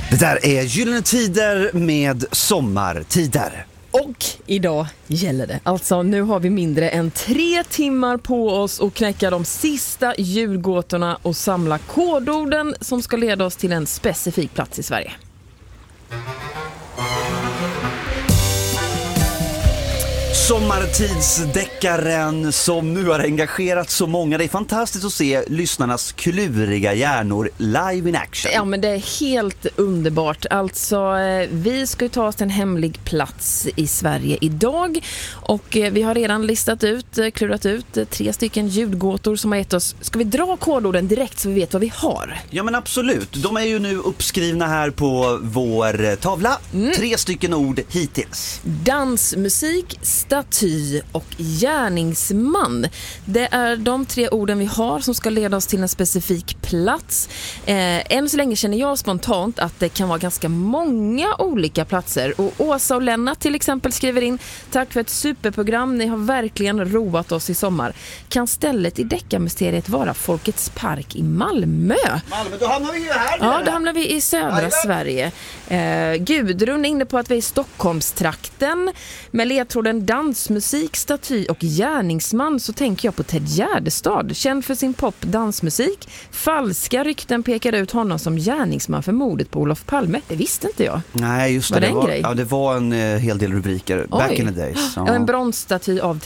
Det där är Gyllene Tider med Sommartider. Och idag gäller det. Alltså nu har vi mindre än 3 timmar på oss att knäcka de sista julgåtorna och samla kodorden som ska leda oss till en specifik plats i Sverige. Sommartidsdeckaren som nu har engagerat så många. Det är fantastiskt att se lyssnarnas kluriga hjärnor live in action. Ja, men det är helt underbart. Alltså, vi ska ju ta oss till en hemlig plats i Sverige idag. Och vi har redan klurat ut 3 stycken ljudgåtor som har gett oss. Ska vi dra kodorden direkt så vi vet vad vi har? Ja, men absolut. De är ju nu uppskrivna här på vår tavla. 3 stycken ord hittills. Dansmusik, staty och gärningsman. Det är de 3 orden vi har som ska leda oss till en specifik plats. Än så länge känner jag spontant att det kan vara ganska många olika platser. Och Åsa och Lennart till exempel skriver in: tack för ett superprogram, ni har verkligen roat oss i sommar. Kan stället i deckarmysteriet vara Folkets park i Malmö? Malmö, då hamnar vi ju här. Ja, då hamnar vi i södra Sverige. Gudrun är inne på att vi är i Stockholmstrakten. Med ledtråden dansmusik, staty och gärningsman så tänker jag på Ted Gärdestad. Känd för sin pop-dansmusik. Falska rykten pekar ut honom som gärningsman för mordet på Olof Palme. Det visste inte jag. Nej, just det. Det var en grej? Ja, det var en hel del rubriker. Back in the days. Ja, en bronsstaty av